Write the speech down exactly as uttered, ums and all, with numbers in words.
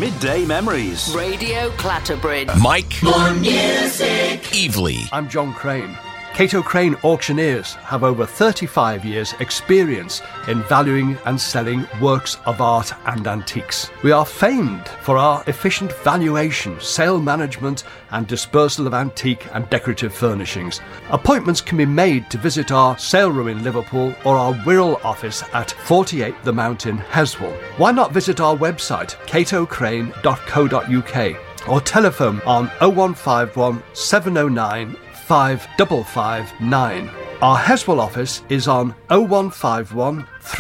Midday Memories. Radio Clatterbridge. Mike. More music. Evely. I'm John Crane. Cato Crane Auctioneers have over thirty-five years experience in valuing and selling works of art and antiques. We are famed for our efficient valuation, sale management and dispersal of antique and decorative furnishings. Appointments can be made to visit our sale room in Liverpool or our Wirral office at forty-eight The Mount in Heswall. Why not visit our website cato crane dot co dot uk or telephone on oh one five one, seven oh nine, five five five nine. Our Heswall office is on oh one five one, three